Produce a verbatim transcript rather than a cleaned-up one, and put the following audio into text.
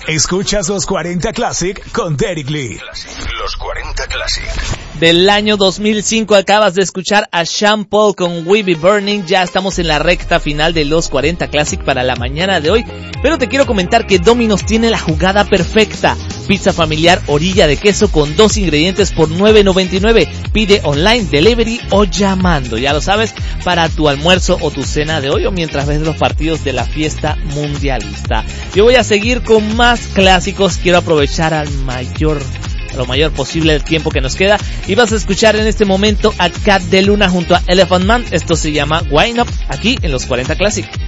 Escuchas los cuarenta Classic con Derek Lee. Los cuarenta Classic. Del año dos mil cinco acabas de escuchar a Sean Paul con We Be Burning. Ya estamos en la recta final de los cuarenta Classic para la mañana de hoy. Pero te quiero comentar que Domino's tiene la jugada perfecta. Pizza familiar orilla de queso con dos ingredientes por nueve noventa y nueve. Pide online, delivery o llamando. Ya lo sabes, para tu almuerzo o tu cena de hoy o mientras ves los partidos de la fiesta mundialista. Yo voy a seguir con más clásicos. Quiero aprovechar al mayor... lo mayor posible el tiempo que nos queda, y vas a escuchar en este momento a Cat de Luna junto a Elephant Man. Esto se llama Wind Up, aquí en los cuarenta Classic.